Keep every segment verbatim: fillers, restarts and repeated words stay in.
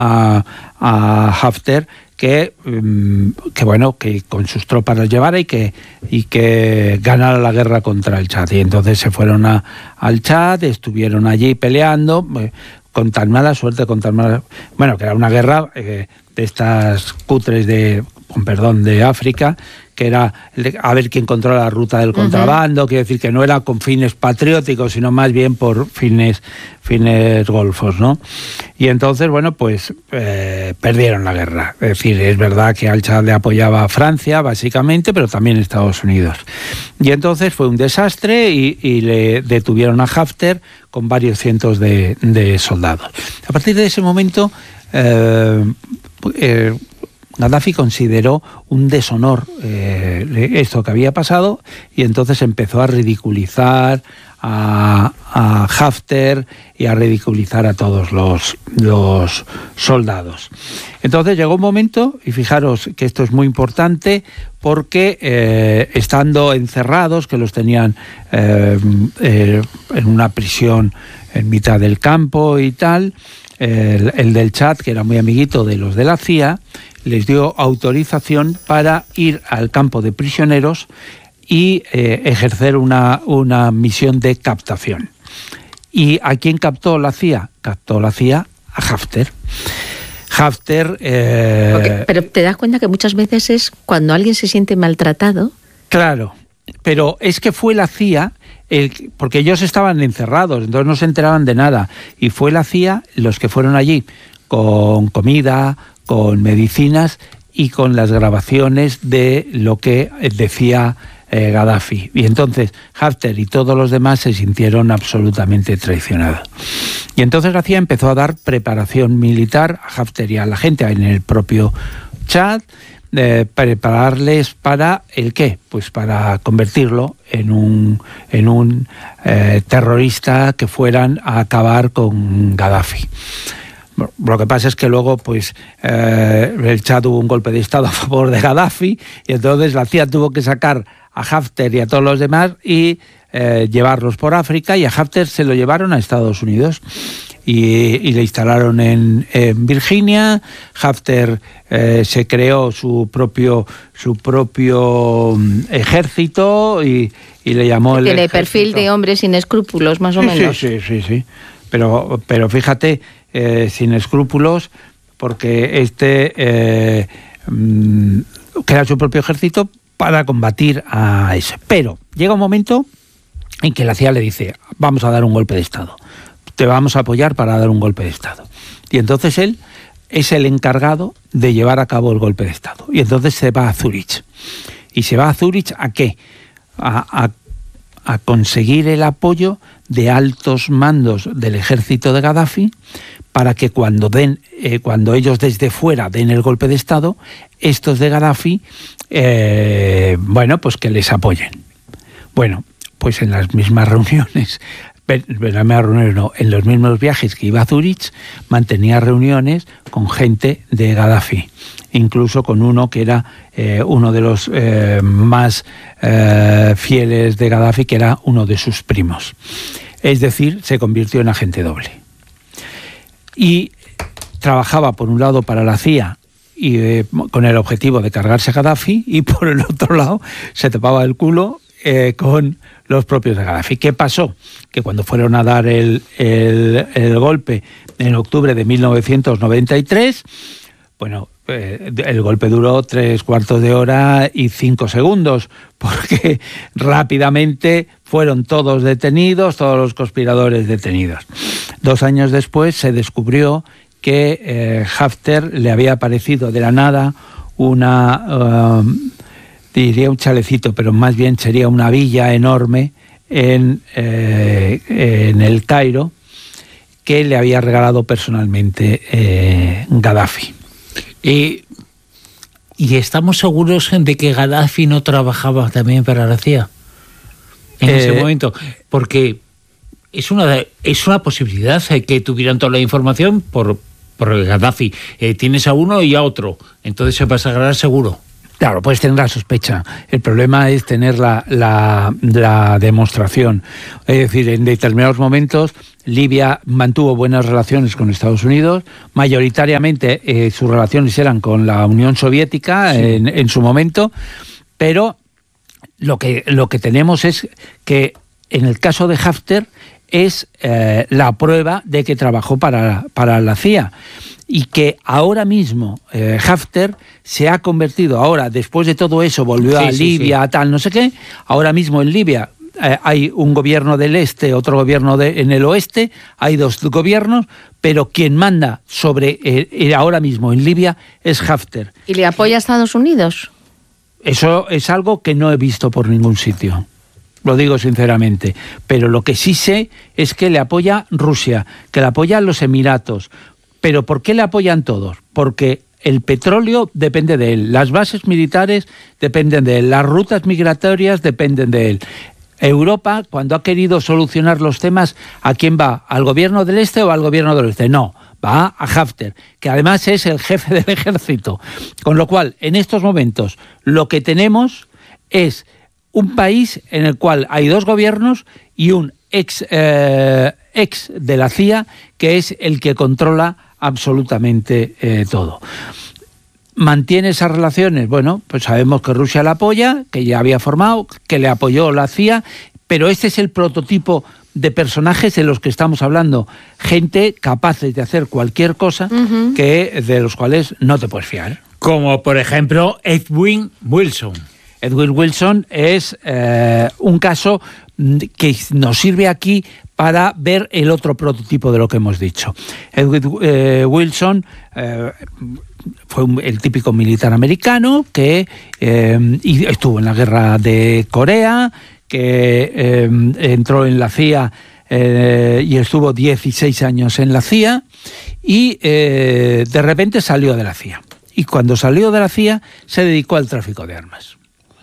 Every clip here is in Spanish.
a, a Haftar que, que bueno, que con sus tropas los llevara y que, y que ganara la guerra contra el Chad. Y entonces se fueron a, al Chad, estuvieron allí peleando, eh, con tan mala suerte, con tan mala... Bueno, que era una guerra eh, de estas cutres de, con perdón, de África, que era a ver quién controla la ruta del contrabando, uh-huh. Quiere decir que no era con fines patrióticos, sino más bien por fines, fines golfos, ¿no? Y entonces, bueno, pues eh, perdieron la guerra. Es decir, es verdad que al Chad le apoyaba a Francia, básicamente, pero también Estados Unidos. Y entonces fue un desastre y, y le detuvieron a Haftar con varios cientos de, de soldados. A partir de ese momento... Eh, eh, Gaddafi consideró un deshonor eh, esto que había pasado y entonces empezó a ridiculizar a, a Haftar y a ridiculizar a todos los, los soldados. Entonces llegó un momento, y fijaros que esto es muy importante, porque eh, estando encerrados, que los tenían eh, eh, en una prisión en mitad del campo y tal, el, el del Chad, que era muy amiguito de los de la C I A, les dio autorización para ir al campo de prisioneros y eh, ejercer una, una misión de captación. ¿Y a quién captó la C I A? Captó la C I A a Haftar. Haftar... Eh... Okay, pero te das cuenta que muchas veces es cuando alguien se siente maltratado. Claro, pero es que fue la C I A, el, porque ellos estaban encerrados, entonces no se enteraban de nada, y fue la C I A los que fueron allí con comida, con medicinas y con las grabaciones de lo que decía eh, Gaddafi. Y entonces Haftar y todos los demás se sintieron absolutamente traicionados. Y entonces la C I A empezó a dar preparación militar a Haftar y a la gente en el propio Chad, eh, prepararles para ¿el qué? Pues para convertirlo en un, en un eh, terrorista que fueran a acabar con Gaddafi. Lo que pasa es que luego pues eh, el Chad hubo un golpe de Estado a favor de Gaddafi y entonces la C I A tuvo que sacar a Haftar y a todos los demás y eh, llevarlos por África, y a Haftar se lo llevaron a Estados Unidos y, y le instalaron en, en Virginia. Haftar eh, se creó su propio su propio ejército y, y le llamó el tiene ejército. Perfil de hombre sin escrúpulos, más o sí, menos. Sí, sí, sí, sí. Pero, pero fíjate, eh, sin escrúpulos, porque este eh, mm, crea su propio ejército para combatir a ese. Pero llega un momento en que la C I A le dice, vamos a dar un golpe de Estado, te vamos a apoyar para dar un golpe de Estado. Y entonces él es el encargado de llevar a cabo el golpe de Estado. Y entonces se va a Zúrich. ¿Y se va a Zúrich a qué? A, a, a conseguir el apoyo de altos mandos del ejército de Gaddafi para que cuando den, eh, cuando ellos desde fuera den el golpe de Estado, estos de Gaddafi, eh, bueno, pues que les apoyen. Bueno, pues en las mismas reuniones, en las mismas reuniones no, en los mismos viajes que iba a Zúrich, mantenía reuniones con gente de Gaddafi, incluso con uno que era eh, uno de los eh, más eh, fieles de Gaddafi, que era uno de sus primos. Es decir, se convirtió en agente doble. Y trabajaba por un lado para la C I A y eh, con el objetivo de cargarse a Gaddafi, y por el otro lado se tapaba el culo eh, con los propios de Gaddafi. ¿Qué pasó? Que cuando fueron a dar el, el, el golpe en octubre de mil novecientos noventa y tres, bueno, eh, el golpe duró tres cuartos de hora y cinco segundos, porque rápidamente fueron todos detenidos, todos los conspiradores detenidos. Dos años después se descubrió que eh, Haftar le había aparecido de la nada una, uh, diría un chalecito, pero más bien sería una villa enorme en, eh, en el Cairo, que le había regalado personalmente eh, Gaddafi. Y, y estamos seguros de que Gaddafi no trabajaba también para la C I A en eh, ese momento, porque es una es una posibilidad que tuvieran toda la información por, por Gaddafi. Eh, tienes a uno y a otro, entonces se va a sagrar seguro. Claro, puedes tener la sospecha. El problema es tener la, la, la demostración. Es decir, en determinados momentos Libia mantuvo buenas relaciones con Estados Unidos, mayoritariamente eh, sus relaciones eran con la Unión Soviética, sí, en, en su momento, pero lo que, lo que tenemos es que en el caso de Haftar es eh, la prueba de que trabajó para, para la C I A. Y que ahora mismo eh, Haftar se ha convertido, ahora después de todo eso, volvió sí, a Libia, sí, sí. tal, no sé qué, ahora mismo en Libia eh, hay un gobierno del este, otro gobierno de, en el oeste, hay dos gobiernos, pero quien manda sobre eh, ahora mismo en Libia es Haftar. ¿Y le apoya a Estados Unidos? Eso es algo que no he visto por ningún sitio. Lo digo sinceramente, pero lo que sí sé es que le apoya Rusia, que le apoyan los Emiratos. ¿Pero por qué le apoyan todos? Porque el petróleo depende de él, las bases militares dependen de él, las rutas migratorias dependen de él. Europa, cuando ha querido solucionar los temas, ¿a quién va? ¿Al gobierno del este o al gobierno del oeste? No, va a Haftar, que además es el jefe del ejército. Con lo cual, en estos momentos, lo que tenemos es un país en el cual hay dos gobiernos y un ex, eh, ex de la C I A, que es el que controla absolutamente eh, todo. ¿Mantiene esas relaciones? Bueno, pues sabemos que Rusia la apoya, que ya había formado, que le apoyó la C I A, pero este es el prototipo de personajes de los que estamos hablando, gente capaces de hacer cualquier cosa, uh-huh, que de los cuales no te puedes fiar. Como por ejemplo Edwin Wilson. Edwin Wilson es eh, un caso que nos sirve aquí para ver el otro prototipo de lo que hemos dicho. Edwin eh, Wilson eh, fue un, el típico militar americano que eh, y estuvo en la guerra de Corea, que eh, entró en la C I A eh, y estuvo dieciséis años en la C I A y eh, de repente salió de la C I A. Y cuando salió de la C I A se dedicó al tráfico de armas.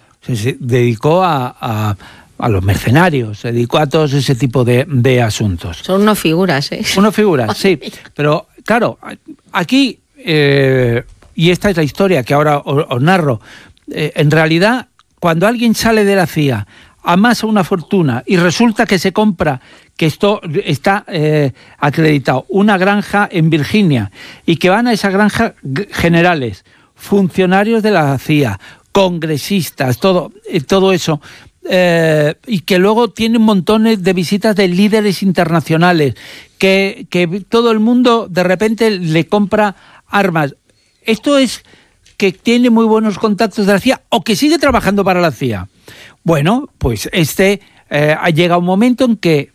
Se dedicó a, a, a los mercenarios, se dedicó a todo ese tipo de, de asuntos. Son unas figuras, ¿eh? Unas figuras, sí. Pero, claro, aquí, eh, y esta es la historia que ahora os, os narro, eh, en realidad, cuando alguien sale de la C I A, amasa una fortuna y resulta que se compra, que esto está eh, acreditado, una granja en Virginia, y que van a esa granja generales, funcionarios de la C I A, congresistas, todo, todo eso, eh, y que luego tienen montones de visitas de líderes internacionales, que, que todo el mundo de repente le compra armas. Esto es que tiene muy buenos contactos de la C I A o que sigue trabajando para la C I A. Bueno, pues este eh, llega un momento en que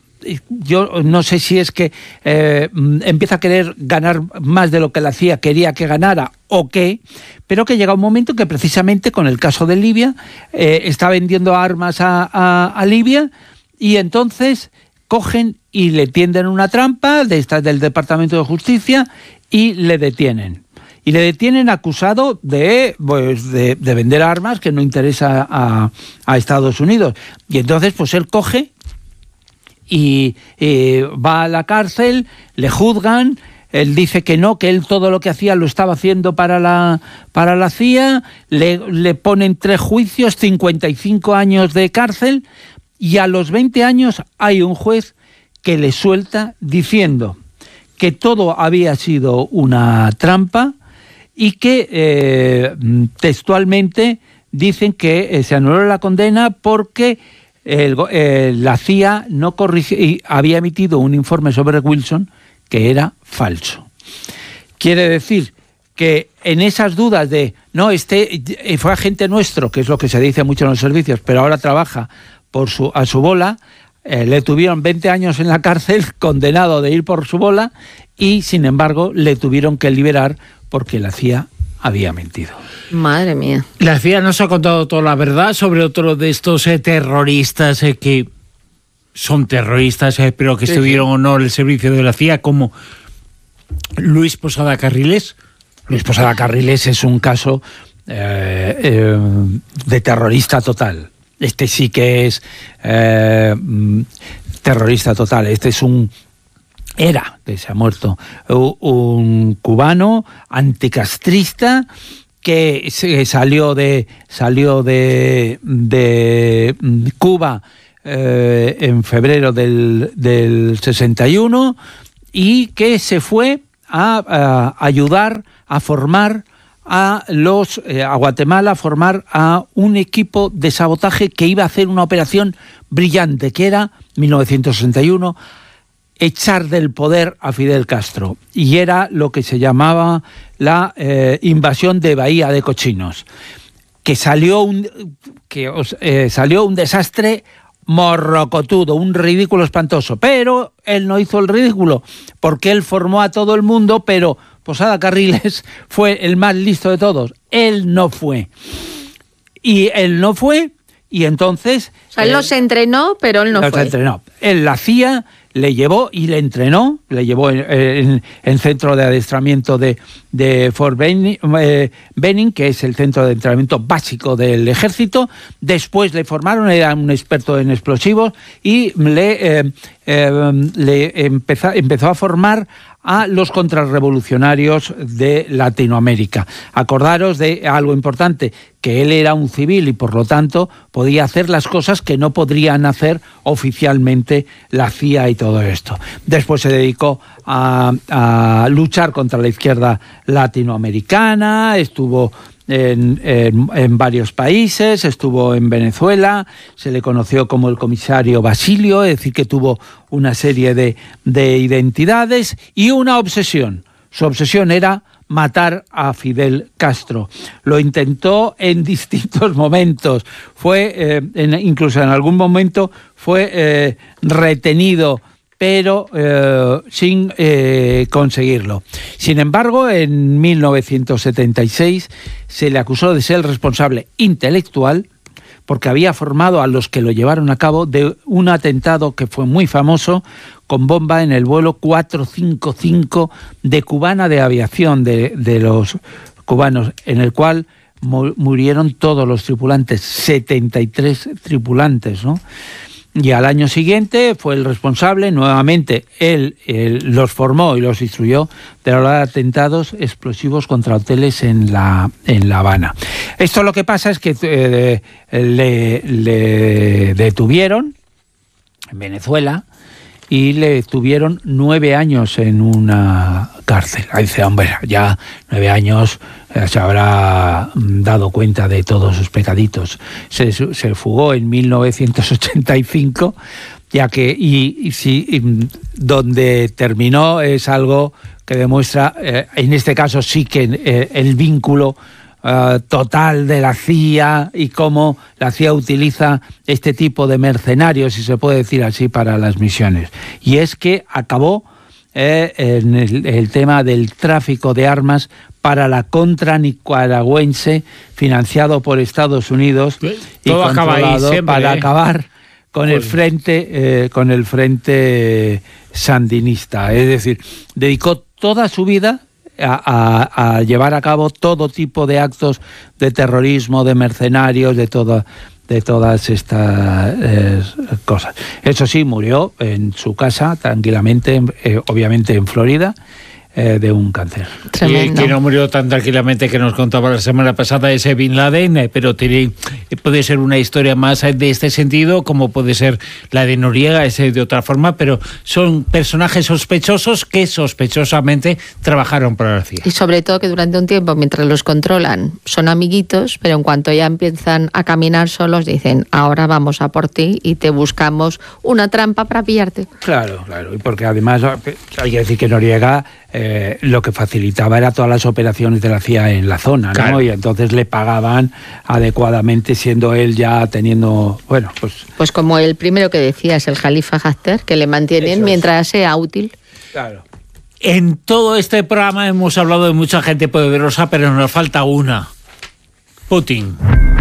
yo no sé si es que eh, empieza a querer ganar más de lo que la C I A quería que ganara o qué, pero que llega un momento en que precisamente con el caso de Libia eh, está vendiendo armas a, a, a Libia y entonces cogen y le tienden una trampa de estas del Departamento de Justicia y le detienen. Y le detienen acusado de, pues, de, de vender armas que no interesa a, a Estados Unidos. Y entonces pues él coge y eh, va a la cárcel, le juzgan, él dice que no, que él todo lo que hacía lo estaba haciendo para la, para la C I A, le, le ponen tres juicios, cincuenta y cinco años de cárcel, y a los veinte años hay un juez que le suelta diciendo que todo había sido una trampa y que eh, textualmente dicen que eh, se anuló la condena porque El, eh, la C I A no corrige, y había emitido un informe sobre Wilson que era falso. Quiere decir que en esas dudas de, no, este fue agente nuestro, que es lo que se dice mucho en los servicios, pero ahora trabaja por su, a su bola, eh, le tuvieron veinte años en la cárcel, condenado de ir por su bola, y sin embargo le tuvieron que liberar porque la C I A había mentido. Madre mía. La C I A nos ha contado toda la verdad sobre otro de estos eh, terroristas eh, que son terroristas, eh, pero que sí, estuvieron sí. o no en el servicio de la C I A, como Luis Posada Carriles. Luis Posada Carriles es un caso eh, eh, de terrorista total. Este sí que es eh, terrorista total. Este es un... Era, que se ha muerto, un cubano anticastrista que salió de salió de, de Cuba eh, en febrero del, del sesenta y uno y que se fue a, a ayudar a formar a los eh, a Guatemala, a formar a un equipo de sabotaje que iba a hacer una operación brillante, que era, mil novecientos sesenta y uno, echar del poder a Fidel Castro, y era lo que se llamaba la eh, invasión de Bahía de Cochinos, que salió un que eh, salió un desastre morrocotudo, un ridículo espantoso, pero él no hizo el ridículo, porque él formó a todo el mundo, pero Posada Carriles fue el más listo de todos, él no fue, y él no fue, y entonces... O sea, él eh, los entrenó, pero él no los fue. entrenó. Él la hacía, le llevó y le entrenó, le llevó en el en, centro de adestramiento de, de Fort Benning, eh, Benning, que es el centro de entrenamiento básico del ejército. Después le formaron, era un experto en explosivos, y le, eh, eh, le empezó, empezó a formar a los contrarrevolucionarios de Latinoamérica. Acordaros de algo importante, que él era un civil y por lo tanto podía hacer las cosas que no podrían hacer oficialmente la C I A y todo esto. Después se dedicó a, a luchar contra la izquierda latinoamericana, estuvo En, en, en varios países, estuvo en Venezuela, se le conoció como el comisario Basilio, es decir, que tuvo una serie de, de identidades y una obsesión. Su obsesión era matar a Fidel Castro. Lo intentó en distintos momentos, fue eh, en, incluso en algún momento fue eh, retenido, pero eh, sin eh, conseguirlo. Sin embargo, en mil novecientos setenta y seis se le acusó de ser el responsable intelectual, porque había formado a los que lo llevaron a cabo de un atentado que fue muy famoso, con bomba en el vuelo cuatrocientos cincuenta y cinco de Cubana de Aviación, de, de los cubanos, en el cual murieron todos los tripulantes, setenta y tres tripulantes, ¿no? Y al año siguiente fue el responsable, nuevamente él, él los formó y los instruyó de los atentados explosivos contra hoteles en La, en La Habana. Esto lo que pasa es que eh, le, le detuvieron en Venezuela y le tuvieron nueve años en una cárcel. Ahí dice, hombre, ya nueve años eh, se habrá dado cuenta de todos sus pecaditos. Se, se fugó en mil novecientos ochenta y cinco, ya que, y, y, sí, y donde terminó es algo que demuestra, eh, en este caso sí que eh, el vínculo Uh, total de la C I A y cómo la C I A utiliza este tipo de mercenarios, si se puede decir así, para las misiones. Y es que acabó eh, en el, el tema del tráfico de armas para la contra nicaragüense, financiado por Estados Unidos y todo acaba ahí siempre, para ¿eh? acabar con Joder. el frente eh, con el frente sandinista. Es decir, dedicó toda su vida A, a, a llevar a cabo todo tipo de actos de terrorismo, de mercenarios, de todo, de todas estas eh, cosas. Eso sí, murió en su casa tranquilamente, eh, obviamente en Florida, eh, de un cáncer. Tremendo. Y que no murió tan tranquilamente que nos contaba la semana pasada ese Bin Laden, pero tiene, puede ser una historia más de este sentido, como puede ser la de Noriega, ese de otra forma, pero son personajes sospechosos que sospechosamente trabajaron para la C I A. Y sobre todo que durante un tiempo, mientras los controlan, son amiguitos, pero en cuanto ya empiezan a caminar solos, dicen, ahora vamos a por ti y te buscamos una trampa para pillarte. Claro, claro, y porque además hay que decir que Noriega Eh, lo que facilitaba era todas las operaciones de la C I A en la zona, ¿no? Claro. Y entonces le pagaban adecuadamente, siendo él ya teniendo, bueno, pues... Pues como el primero que decías, el Jalifa Haftar, que le mantienen Eso mientras es. sea útil. Claro. En todo este programa hemos hablado de mucha gente poderosa, pero nos falta una. Putin.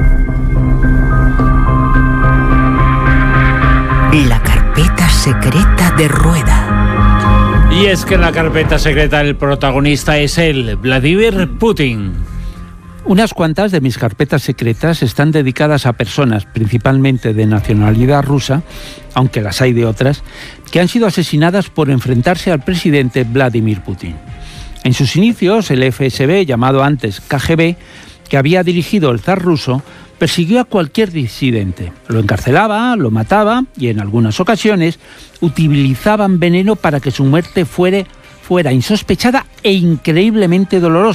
La carpeta secreta de Rueda. Y es que en la carpeta secreta el protagonista es él, Vladimir Putin. Unas cuantas de mis carpetas secretas están dedicadas a personas, principalmente de nacionalidad rusa, aunque las hay de otras, que han sido asesinadas por enfrentarse al presidente Vladimir Putin. En sus inicios, el F S B, llamado antes K G B, que había dirigido el zar ruso, persiguió a cualquier disidente. Lo encarcelaba, lo mataba y en algunas ocasiones utilizaban veneno para que su muerte fuera, fuera insospechada e increíblemente dolorosa.